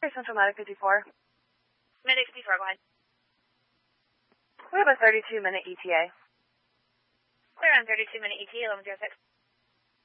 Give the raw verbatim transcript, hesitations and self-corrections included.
Norfolk Central Medic fifty-four. Medic fifty-four, go ahead. We have a thirty-two minute E T A. Clear on thirty-two minute E T A, eleven zero six.